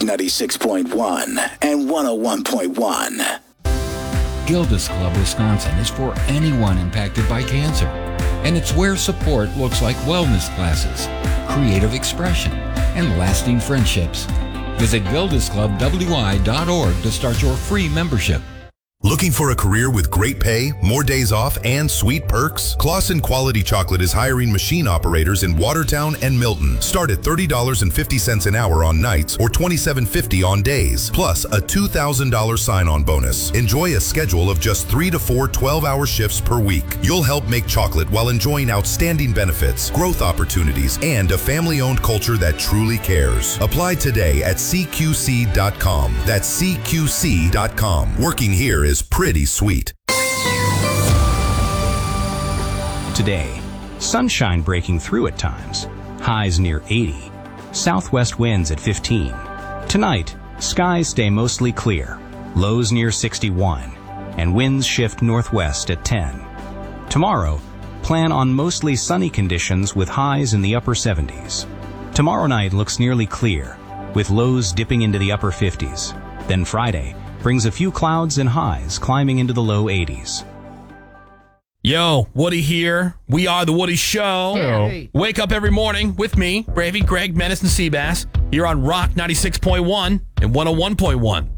96.1 and 101.1. Gilda's Club Wisconsin is for anyone impacted by cancer, and it's where support looks like wellness classes, creative expression, and lasting friendships. Visit gildasclubwi.org to start your free membership. Looking for a career with great pay, more days off, and sweet perks? Claussen Quality Chocolate is hiring machine operators in Watertown and Milton. Start at $30.50 an hour on nights or $27.50 on days, plus a $2,000 sign-on bonus. Enjoy a schedule of just 3 to 4 12-hour shifts per week. You'll help make chocolate while enjoying outstanding benefits, growth opportunities, and a family-owned culture that truly cares. Apply today at CQC.com. That's CQC.com. Working here is pretty sweet. Today, sunshine breaking through at times, highs near 80, southwest winds at 15. Tonight, skies stay mostly clear, lows near 61, and winds shift northwest at 10. Tomorrow, plan on mostly sunny conditions with highs in the upper 70s. Tomorrow night looks nearly clear, with lows dipping into the upper 50s. Then Friday brings a few clouds and highs climbing into the low 80s. Yo, Woody here. We are The Woody Show. Hey. Wake up every morning with me, Bravey, Greg, Menace, and Seabass, here on Rock 96.1 and 101.1.